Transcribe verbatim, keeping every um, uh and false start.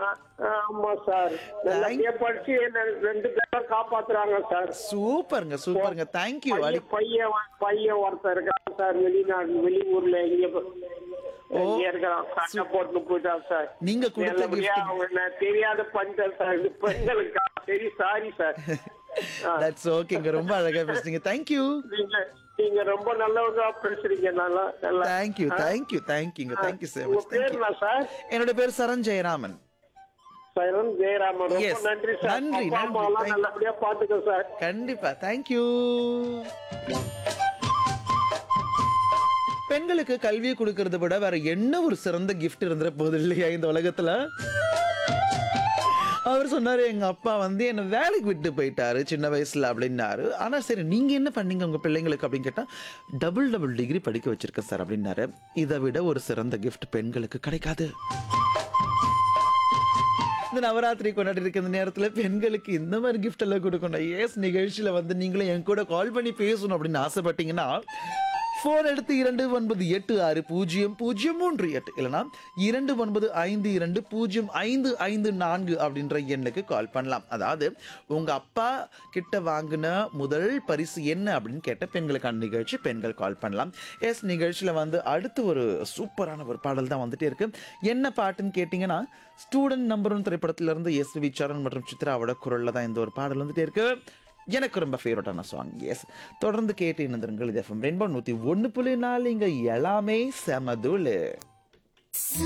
ஆமா சார். நல்லபடியா படிச்சு என்ன ரெண்டு பேரும் காப்பாத்துறாங்க சார். சூப்பருங்க சூப்பருங்க தேங்க்யூ. அடி பையன் பையன் வ- பையன் ஒருத்தர் இருக்கான் சார், வெளிநாடு வெளியூர்ல இங்க ஓ, இங்க இருக்கிறான். சண்டை போட்டு போயிட்டான் சார். நீங்க கொடுத்த நல்லபடியா gift- அவங்க நான் தெரியாத பண்ணிட்டேன் சார். இது பெண்களுக்கு சரி, சாரி சார். ஆ, தட்ஸ் ஓகேங்க. ரொம்ப அழகா பேசுறீங்க. தேங்க்யூ நீங்க நீங்க ரொம்ப நல்லவங்க பேசுறீங்க. நல்லா நல்லா தேங்க்யூ ஆ, தேங்க்யூ தேங்க்யூங்க. தேங்க்யூ so உங்க much. பேர் தேங்க்யூ. என்ன சார்? என்னோட பேர் சரண் ஜெயராமன். சரண் ஜெயராமன். ரொம்ப Yes. நன்றி சார். நன்றி, அப்பா நன்றி. அம்மா எல்லாம் Thank- நல்லபடியா பாத்துக்க சார். கண்டிப்பா தேங்க்யூ. பெண்களுக்கு கல்வியை கொடுக்கறத விட வேற என்ன ஒரு சிறந்த gift இருந்துற போது இல்லையா இந்த உலகத்துல. அவர் சொன்னாரு எங்க அப்பா வந்து என்ன வேலைக்கு விட்டு போயிட்டாரு சின்ன வயசுல அப்படின்னாரு. ஆனா சரி நீங்க என்ன பண்ணீங்க உங்க பிள்ளைங்களுக்கு அப்படின்னு கேட்டா டபுள் டபுள் டிகிரி படிக்க வச்சிருக்கேன் சார் அப்படின்னாரு. இதை விட ஒரு சிறந்த gift பெண்களுக்கு கிடைக்காது. இந்த நவராத்திரி கொண்டாடி இருக்க இந்த நேரத்துல பெண்களுக்கு இந்த மாதிரி gift எல்லாம் கொடுக்கணும். எஸ் நிகழ்ச்சியில வந்து நீங்களும் என் கூட கால் பண்ணி பேசணும் அப்படின்னு ஆசைப்பட்டீங்கன்னா போன் எடுத்து இரண்டு ஒன்பது எட்டு ஆறு பூஜ்ஜியம் பூஜ்ஜியம் மூன்று எட்டு இல்லைனா இரண்டு ஒன்பது ஐந்து இரண்டு பூஜ்ஜியம் ஐந்து ஐந்து நான்கு அப்படின்ற எண்ணுக்கு கால் பண்ணலாம். அதாவது உங்க அப்பா கிட்ட வாங்கின முதல் பரிசு என்ன அப்படின்னு கேட்ட பெண்களுக்கான நிகழ்ச்சி பெண்கள் கால் பண்ணலாம். எஸ் நிகழ்ச்சியில வந்து அடுத்து ஒரு சூப்பரான ஒரு பாடல் தான் வந்துட்டே இருக்கு. என்ன பாட்டுன்னு கேட்டிங்கன்னா ஸ்டூடெண்ட் நம்பர் ஒன் திரைப்படத்துல இருந்து எஸ் வி சரண் மற்றும் சித்ராவோட குரல்ல தான் இந்த ஒரு பாடல் வந்துட்டே இருக்கு. எனக்கு ரொம்ப ஃபேவரட்டான சாங். எஸ் தொடர்ந்து கேட்டு இணைந்திருங்கள். இது எஃப்எம் ரெயின்போ நூற்றி ஒன்று புள்ளி நாலு. இங்கே எல்லாமே செமதுலு.